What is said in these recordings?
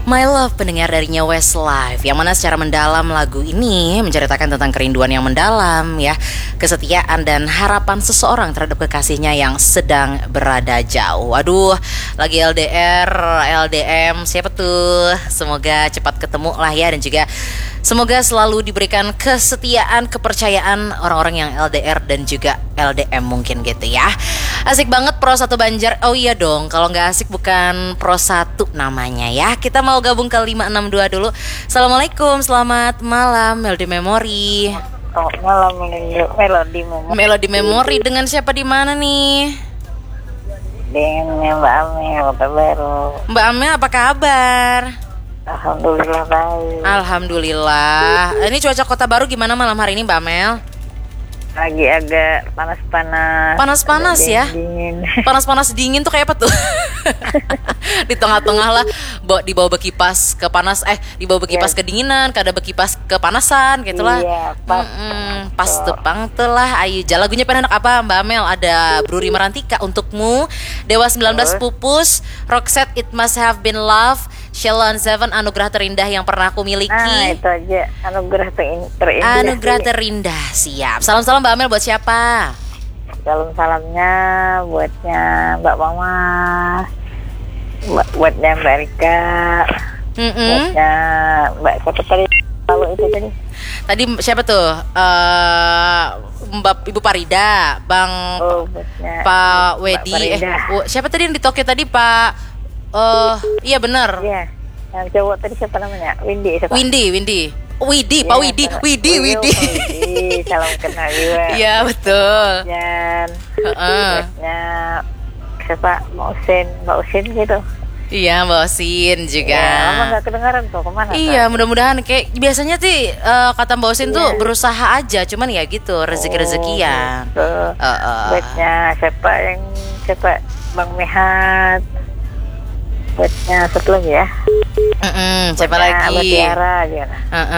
My Love, pendengar darinya Westlife, yang mana secara mendalam lagu ini menceritakan tentang kerinduan yang mendalam ya, kesetiaan dan harapan seseorang terhadap kekasihnya yang sedang berada jauh. Aduh, lagi LDR, LDM, siapa tuh? Semoga cepat ketemu lah ya, dan juga semoga selalu diberikan kesetiaan, kepercayaan orang-orang yang LDR dan juga LDM mungkin gitu ya. Asik banget Pro 1 Banjar. Oh iya dong, kalau nggak asik bukan Pro 1 namanya ya. Kita mau gabung ke 562 dulu. Assalamualaikum, selamat malam Melody Memory. Oh, malam Melody Memory. Melody Memory dengan siapa di mana nih? Dengan Mbak Amel, Kota Baru. Mbak Amel, apa kabar? Alhamdulillah baik. Alhamdulillah. Ini cuaca Kota Baru gimana malam hari ini Mbak Amel? Lagi agak panas-panas. Panas-panas ya? Dingin. Panas-panas dingin tuh kayak apa tuh? Di tengah-tengah lah, dibawa bekipas ke panas, dibawa bekipas kedinginan, kada bekipas kepanasan gitu lah. Iya, pas. Pas tepang tuh lah. Ayo, lagunya pen anak apa Mbak Amel? Ada Bruri Merantika untukmu, Dewa 19 Pupus, Roxette It Must Have Been Love, Sheila on 7 Anugerah Terindah Yang Pernah Aku Miliki. Itu aja, anugerah terindah. Anugerah Terindah, siap. Salam-salam Mbak Amel buat siapa? Salam-salamnya buatnya Mbak Mama, buatnya Mbak Rika, buatnya Mbak siapa tadi? Kalau itu tadi. Tadi siapa tuh? Mbak Ibu Parida, Bang Pak Wedi. Siapa tadi yang di Tokyo tadi Pak? Iya benar. Iya. Yang cowok tadi siapa namanya? Windy. Siapa? Windy. Pak Widi. Salam kenal juga. Iya betul. Dan siapa? Mbak Usin gitu. Iya, Mbak Usin juga. Ya, lama nggak kedengaran tuh kemana? Iya, mudah-mudahan kayak biasanya sih kata Mbak Usin tuh berusaha aja, cuman ya gitu rezeki-rezekian. Buatnya siapa? Bang Mehat. Buatnya satu lagi ya. Siapa lagi? Mbak Tiara gimana?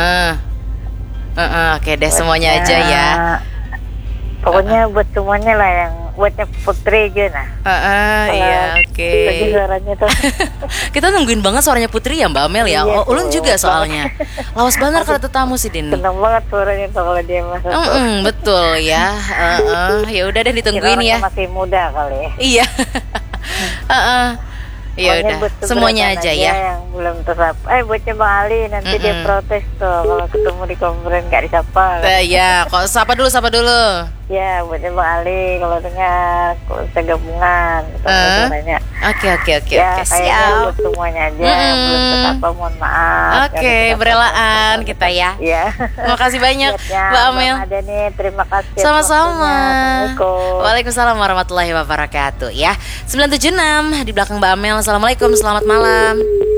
Oke deh, semuanya aja ya. Pokoknya buat semuanya lah, yang buatnya Putri gimana? Iya, oke. Tadi suaranya tuh. Kita nungguin banget suaranya Putri ya Mbak Amel ya. Iya, Ulun juga soalnya. Lawas banget kalau tetamu sih Dini. Seneng banget suaranya tuh kalau dia masuk. Betul ya. Ya udah deh ditungguin ya. Masih muda kali. Iya. Ya udah, semuanya aja ya. Yang belum tersapa. Buatnya Bang Ali, nanti dia protes tuh kalau ketemu di konferen nggak disapa. Ya, kok sapa dulu. Ya, buatnya Bang Ali kalau dengar, kalau kita gabungan, suaranya. Oke, siap. Buat semuanya aja yang belum tersapa, mohon maaf. Oke, berelaan kita ya. Iya. Terima kasih banyak Mbak Amel. Ada nih, terima kasih. Sama-sama. Assalamualaikum. Waalaikumsalam warahmatullahi wabarakatuh ya. 976 di belakang Mbak Amel. Assalamualaikum, selamat malam.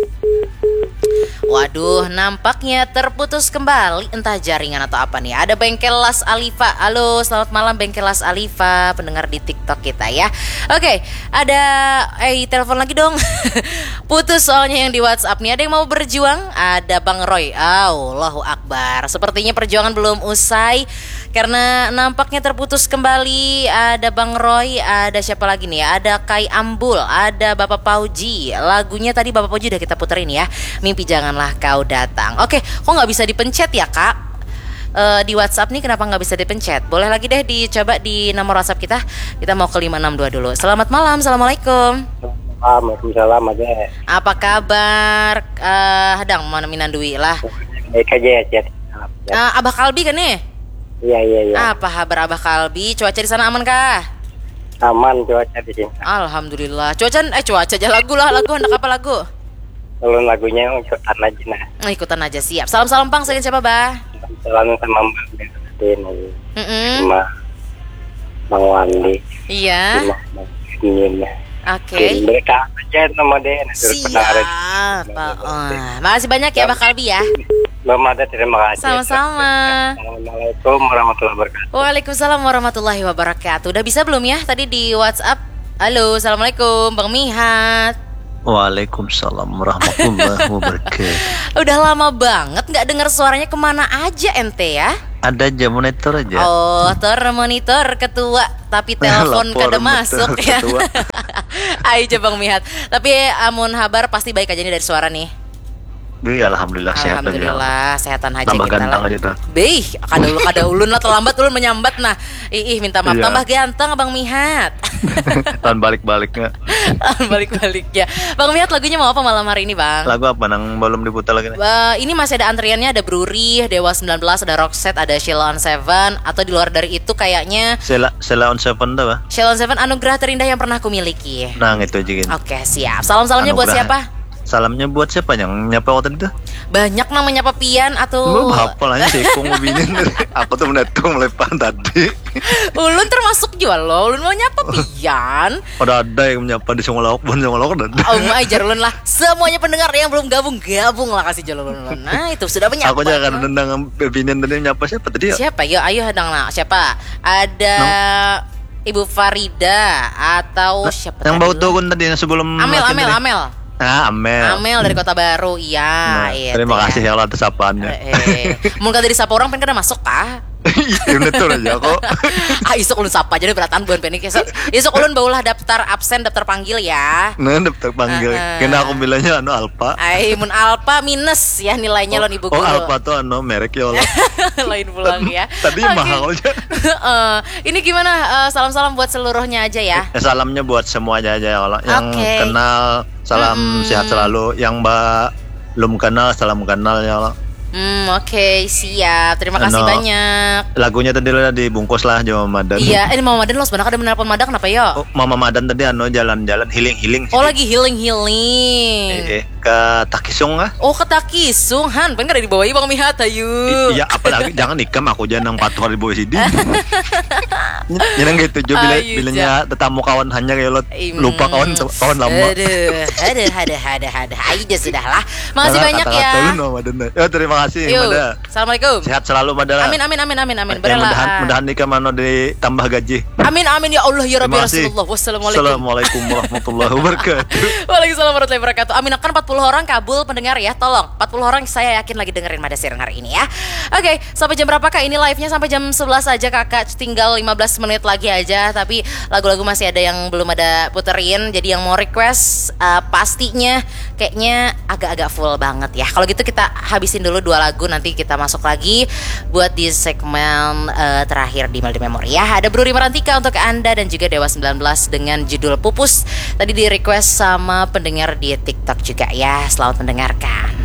Waduh, nampaknya terputus kembali, entah jaringan atau apa nih. Ada Bengkel Las Alifa. Halo, selamat malam Bengkel Las Alifa, pendengar di TikTok kita ya. Oke, ada telepon lagi dong. Putus soalnya yang di WhatsApp nih. Ada yang mau berjuang? Ada Bang Roy. Allahu Akbar. Sepertinya perjuangan belum usai karena nampaknya terputus kembali. Ada Bang Roy, ada siapa lagi nih? Ada Kai Ambul, ada Bapak Pauji. Lagunya tadi Bapak Pauji udah kita puterin ya. Mimpi janganlah kau datang. Oke, kok nggak bisa dipencet ya Kak? Di WhatsApp nih kenapa nggak bisa dipencet? Boleh lagi deh dicoba di nomor WhatsApp kita. Kita mau ke 562 dulu. Selamat malam, assalamualaikum. Waalaikumsalam aja. Apa kabar? Hadang mana Minandui lah. Baik aja ya. Abah Kalbi kan nih? Iya. Apa kabar Abah Kalbi? Cuaca di sana aman kah? Aman cuaca di sini. Alhamdulillah. Cuaca aja lagu hendak apa lagu? Kalau lagunya ikutan aja nah. Ikutan aja siap. Salam Pang, saya siapa Bah? Salam sama Mbak Bertin. Sama Bang Wandi. Iya. Sama Oke. Mereka aja nama deh. Siap. Makasih banyak ya Bah Kalbi ya. Mbak Mada, terima kasih. Sama-sama. Assalamualaikum warahmatullahi wabarakatuh. Waalaikumsalam warahmatullahi wabarakatuh. Udah bisa belum ya tadi di WhatsApp? Halo, assalamualaikum Bang Mihat. Waalaikumsalam warahmatullahi wabarakatuh. Udah lama banget nggak dengar suaranya, kemana aja ente ya? Ada aja monitor aja. Oh, monitor ketua, tapi telepon kada masuk ya. Ketua. Ayo Bang Mihat. Tapi amun habar pasti baik aja nih dari suara nih. Alhamdulillah sehat aja. Alhamdulillah, sehatan aja Tambah kita ganteng lah. aja tuh. Beh, kada ulun lah terlambat ulun menyambat nah. Minta maaf Iya. tambah ganteng Abang Mihat. Tahun balik-baliknya. Balik-baliknya. Bang Mihat lagunya mau apa malam hari ini, Bang? Lagu apa nang belum diputar lagi nih? Ini masih ada antriannya, ada Bruri, Dewa 19, ada Roxette, ada Sheila on Seven, atau di luar dari itu kayaknya Sela on Seven tuh, Pak. Sheila on Seven, anugerah terindah yang pernah kumiliki. Nah, itu aja gini. Oke, siap. Salam-salamnya buat Anugerah. siapa? Salamnya buat siapa yang nyapa waktu itu? Banyak namanya Papian atau Lu apa lah sih kong ngobinin dari aku tuh menetong melepan tadi. Ulun termasuk jual lo, ulun mau nyapa Pian. Udah ada yang menyapa di Songolawak, Bon Songolawak udah ada. Oh my jar ulun lah. Semuanya pendengar yang belum gabung lah kasih jalan ulun. Nah, itu sudah menyapa. Aku jangan nendang pimpinan tadi nyapa siapa tadi ya? Siapa? Yo, ayo hadang nak. Siapa? Ada Ibu Farida atau siapa? Yang tadi bau lu? turun tadi yang sebelum Amel. Ah, Amel. Amel dari Kota Baru. Iya, Nah, iya. terima kasih ya Allah atas sapaannya. Mun kada disapa orang pengen kada masuk kah? Iya betul aja kok. Isok ulun sapa jadi beratan buan penik isok ulun baulah daftar absen, daftar panggil ya. Nah, daftar panggil. Kena aku bilangnya Alfa. Mun Alfa minus ya nilainya lon ibu guru. Alfa tuh merek ya Allah. Lain pulang ya. Tadi Oke. mahal aja. Ini gimana salam-salam buat seluruhnya aja ya. Salamnya buat semuanya aja ya Allah. Yang Oke. kenal salam sehat selalu. Yang belum kenal salam kenal ya Allah. Oke, siap. Terima kasih banyak. Lagunya tadi udah dibungkus lah Mama Madan. Iya, ini Mama Madan lo sebenarnya ada menelpon Madan kenapa yo? Oh, Mama Madan tadi jalan-jalan healing. Oh, lagi healing. Ke Takisung ah. Oh, ke Takisung, Han. Pengen kada dibawain Bang Mihat, ayo. Iya, apalagi jangan nikam aku jangan 4 hari di bawah sini. Nyerang gitu jo bilanya tetamu kawan hanya kayak lo lupa kawan lama. Aduh. Aida sudahlah. Makasih banyak ya. Terima kasih Yuk, Mada. Assalamualaikum. Sehat selalu Mada. Amin. Mudahan nikah mano ditambah gaji. Amin ya Allah ya Rabbi Terima kasih. Rasulullah. Wassalamualaikum. Assalamualaikum warahmatullahi wabarakatuh. Waalaikumsalam warahmatullahi wabarakatuh. Amin, akan 40 orang kabul pendengar ya. Tolong 40 orang saya yakin lagi dengerin Mada Siaran hari ini ya. Oke, sampai jam berapakah ini live-nya? Sampai jam 11 aja Kakak. Tinggal 15 menit lagi aja. Tapi lagu-lagu masih ada yang belum ada puterin. Jadi yang mau request pastinya kayaknya agak-agak full banget ya. Kalau gitu kita habisin dulu 2 lagu, nanti kita masuk lagi buat di segmen terakhir di Melody Memory ya. Ada Bruri Merantika untuk Anda dan juga Dewa 19 dengan judul Pupus. Tadi di request sama pendengar di TikTok juga ya. Selamat mendengarkan.